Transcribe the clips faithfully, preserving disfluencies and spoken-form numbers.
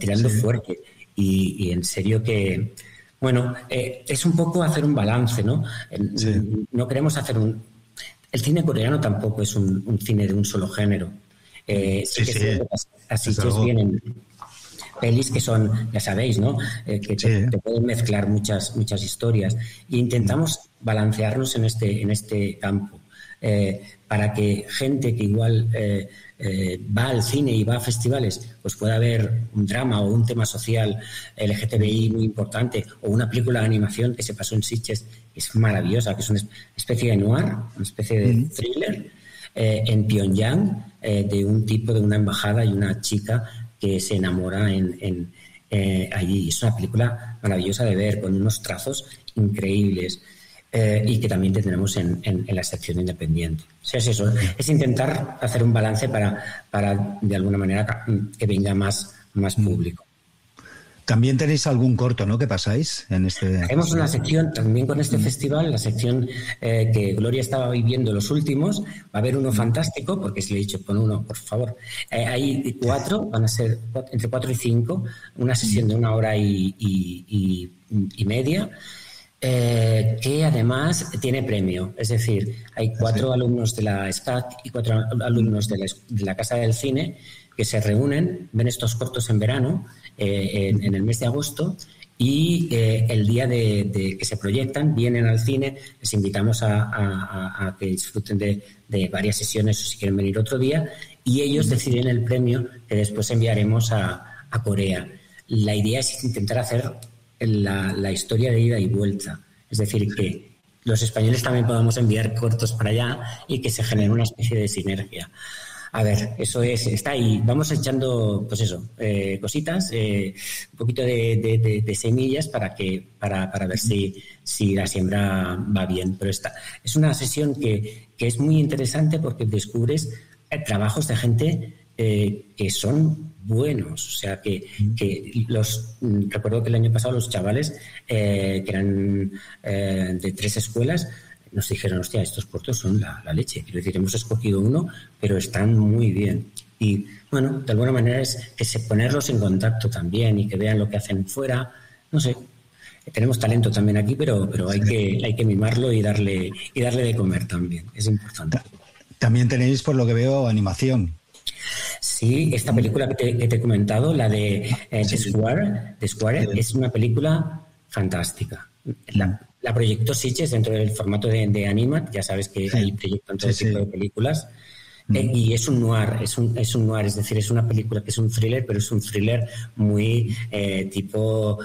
tirando sí. fuerte. Y, y en serio que, bueno, eh, es un poco hacer un balance, ¿no? Sí. No queremos hacer un... El cine coreano tampoco es un, un cine de un solo género. Eh, sí, sí, que sí. es cierto que así Desde que luego. vienen pelis que son, ya sabéis, ¿no? Eh, que te, Sí. te pueden mezclar muchas, muchas historias. E intentamos balancearnos en este, en este campo. Eh, para que gente que igual eh, eh, va al cine y va a festivales, pues pueda ver un drama o un tema social L G T B I muy importante, o una película de animación que se pasó en Sitges, que es maravillosa, que es una especie de noir, una especie de Mm. thriller, eh, en Pyongyang, eh, de un tipo de una embajada y una chica que se enamora en, en eh, allí. Es una película maravillosa de ver, con unos trazos increíbles. Eh, y que también tendremos en, en, en la sección independiente. O sea, es eso, es intentar hacer un balance para, para de alguna manera, que venga más, más público. También tenéis algún corto, ¿no?, que pasáis en este Haremos festival. una sección también con este mm. festival, la sección eh, que Gloria estaba viviendo los últimos. Va a haber uno mm. fantástico, porque si le he dicho, pon uno, por favor. Eh, hay cuatro, van a ser cuatro, entre cuatro y cinco, una sesión mm. de una hora y, y, y, y media. Eh, que además tiene premio, es decir, hay cuatro sí. alumnos de la S C A C y cuatro alumnos de la, de la Casa del Cine que se reúnen, ven estos cortos en verano, eh, en, en el mes de agosto, y eh, el día de, de que se proyectan vienen al cine. Les invitamos a, a, a que disfruten de, de varias sesiones, o si quieren venir otro día, y ellos deciden el premio que después enviaremos a, a Corea. La idea es intentar hacer La, la historia de ida y vuelta, es decir, que los españoles también podamos enviar cortos para allá y que se genere una especie de sinergia. A ver, eso es, está ahí. Vamos echando, pues eso, eh, cositas, eh, un poquito de, de, de, de semillas para que, para, para ver si, si la siembra va bien. Pero esta es una sesión que, que es muy interesante porque descubres trabajos de gente eh, que son buenos, o sea que, que los recuerdo que el año pasado los chavales eh, que eran eh, de tres escuelas nos dijeron, hostia, estos cortos son la, la leche. Quiero decir, hemos escogido uno, pero están muy bien. Y bueno, de alguna manera es que se ponerlos en contacto también y que vean lo que hacen fuera. No sé, tenemos talento también aquí, pero pero hay que hay que mimarlo y darle y darle de comer también. Es importante. También tenéis, por lo que veo, animación. Sí, esta película que te, que te he comentado, la de eh, The Square, The Square sí. es una película fantástica. La, la proyectó Sitges dentro del formato de, de Animat, ya sabes que sí. ahí proyectan todo sí, tipo sí. de películas. Mm. Eh, y es un noir, es un, es un noir, es decir, es una película que es un thriller, pero es un thriller muy eh, tipo,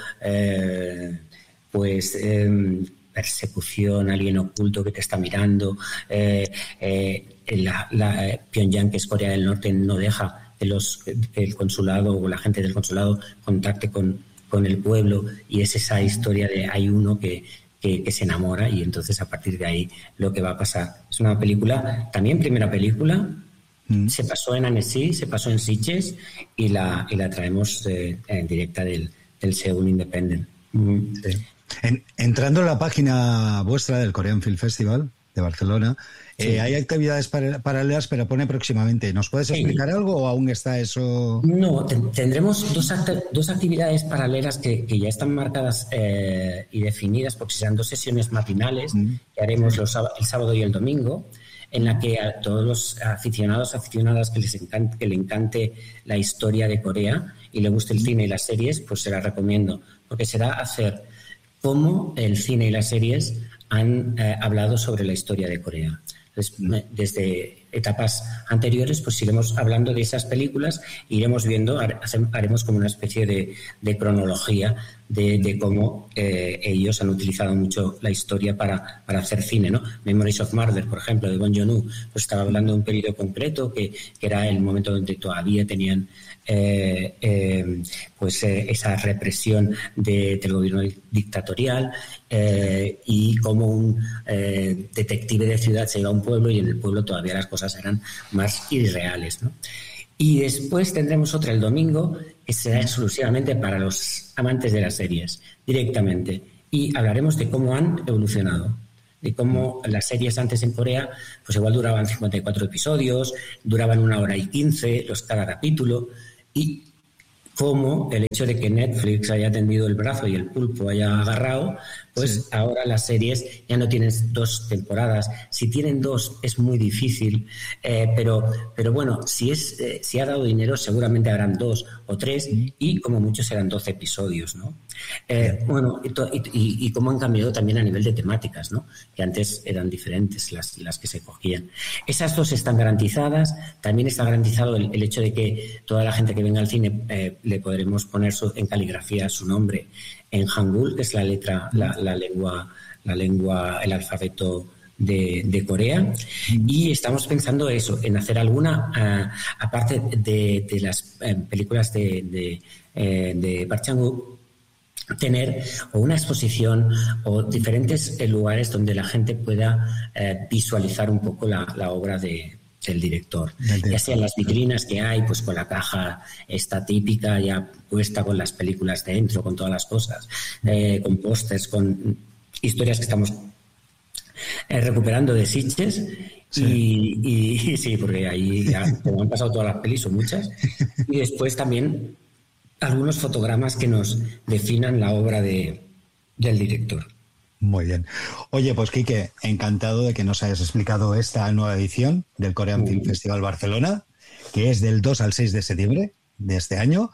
eh, pues... Eh, persecución, alguien oculto que te está mirando. Eh, eh, la, la eh, Pyongyang, que es Corea del Norte, no deja que, los, que el consulado o la gente del consulado contacte con, con el pueblo, y es esa historia de hay uno que, que, que se enamora, y entonces a partir de ahí lo que va a pasar. Es una película, también primera película, mm. se pasó en Annecy, se pasó en Sitges y la, y la traemos eh, en directa del, del Seoul Independent. Mm. Sí. En, entrando en la página vuestra del Korean Film Festival de Barcelona, sí. eh, hay actividades para, paralelas, pero pone próximamente. ¿Nos puedes explicar sí. algo o aún está eso? No, ten, tendremos dos, act- dos actividades paralelas que, que ya están marcadas eh, y definidas, porque serán dos sesiones matinales mm. que haremos los, el sábado y el domingo, en la que a todos los aficionados, aficionadas que les encante, que le encante la historia de Corea y le guste el cine y las series, pues se la recomiendo, porque será hacer cómo el cine y las series han eh, hablado sobre la historia de Corea. Entonces, desde etapas anteriores, pues iremos hablando de esas películas, iremos viendo, haremos como una especie de, de cronología de, de cómo eh, ellos han utilizado mucho la historia para, para hacer cine, ¿no? Memories of Murder, por ejemplo, de Bong Joon-ho, pues estaba hablando de un periodo concreto que, que era el momento donde todavía tenían eh, eh, pues eh, esa represión de, del gobierno dictatorial, eh, y cómo un eh, detective de ciudad se iba a un pueblo y en el pueblo todavía las cosas eran más irreales, ¿no? Y después tendremos otra el domingo que será exclusivamente para los amantes de las series, directamente. Y hablaremos de cómo han evolucionado, de cómo las series antes en Corea pues igual duraban cincuenta y cuatro episodios, duraban una hora y quince los cada capítulo, y como el hecho de que Netflix haya tendido el brazo y el pulpo haya agarrado, pues sí. Ahora las series ya no tienen dos temporadas. Si tienen dos es muy difícil, eh, pero, pero bueno, si es eh, si ha dado dinero seguramente habrán dos o tres y como muchos serán doce episodios, ¿no? Eh, bueno, y, to, y, y, y cómo han cambiado también a nivel de temáticas, ¿no? Que antes eran diferentes las, las que se cogían. Esas dos están garantizadas. También está garantizado el, el hecho de que toda la gente que venga al cine eh, le podremos poner su, en caligrafía su nombre en Hangul, que es la letra, la, la lengua, la lengua, el alfabeto de, de Corea. Y estamos pensando eso, en hacer alguna, uh, aparte de, de las eh, películas de, de, eh, de Park Chan-wook, tener o una exposición o diferentes eh, lugares donde la gente pueda eh, visualizar un poco la, la obra de del director, ya sean las vitrinas que hay, pues con la caja esta típica ya puesta con las películas dentro, con todas las cosas, eh, con pósters, con historias que estamos eh, recuperando de Sitges. Sí. Y, y sí, porque ahí ya como han pasado todas las pelis, son muchas, y después también algunos fotogramas que nos definan la obra de, del director. Muy bien. Oye, pues Quique, encantado de que nos hayas explicado esta nueva edición del Korean Film Festival Barcelona, que es del dos al seis de septiembre de este año.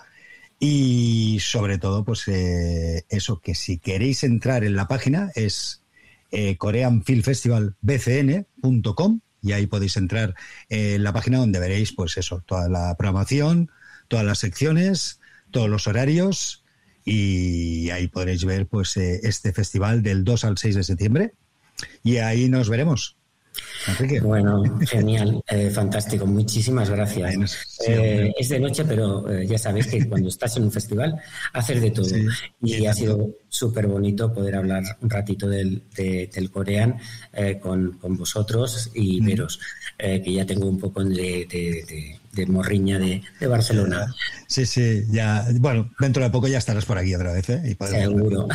Y sobre todo, pues eh, eso, que si queréis entrar en la página es eh, korean film festival b c n punto com y ahí podéis entrar en la página donde veréis, pues eso, toda la programación, todas las secciones, todos los horarios. Y ahí podréis ver pues eh, este festival del dos al seis de septiembre y ahí nos veremos. Enrique. Bueno, genial, eh, fantástico, muchísimas gracias. Bueno, sí, eh, es de noche, pero eh, ya sabéis que cuando estás en un festival haces de todo. Sí, y sí, ha tanto. Sido súper bonito poder hablar un ratito del, de, del Korean eh, con, con vosotros y mm. veros, eh, que ya tengo un poco de, de, de, de morriña de, de Barcelona. Sí, sí, ya, bueno, dentro de poco ya estarás por aquí otra vez, ¿eh? Y seguro.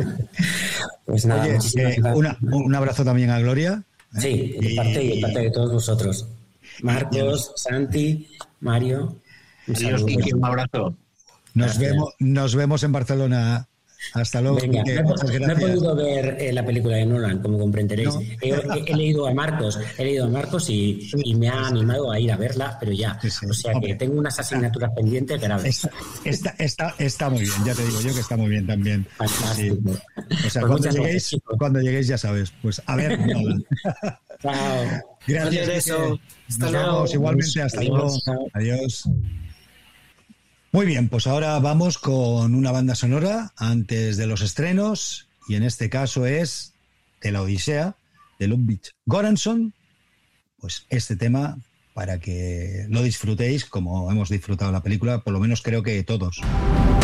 Pues nada, oye, eh, una, un abrazo también a Gloria. Sí, de parte y de parte de todos vosotros. Marcos, Santi, Mario. Un Adiós, Kiki, un abrazo. Nos vemos, nos vemos en Barcelona. Hasta luego. Venga, Quique, no, muchas gracias. No he podido ver eh, la película de Nolan, como comprenderéis. No. He, he, he leído a Marcos, he leído a Marcos y, sí, y me ha sí, animado a ir a verla, pero ya. Sí, sí. O sea Hombre, que tengo unas asignaturas está, pendientes graves. Está, está, está, está muy bien, ya te digo yo que está muy bien también. Fantástico. Sí. O sea, pues cuando lleguéis, gracias, cuando lleguéis ya sabes. Pues a ver, Nolan. Chao. Gracias. Eso. Hasta Nos luego. Vemos igualmente. Hasta Adiós. luego. Adiós. Muy bien, pues ahora vamos con una banda sonora antes de los estrenos y en este caso es de la Odisea de Ludwig Göransson. Pues este tema para que lo disfrutéis como hemos disfrutado la película, por lo menos creo que todos.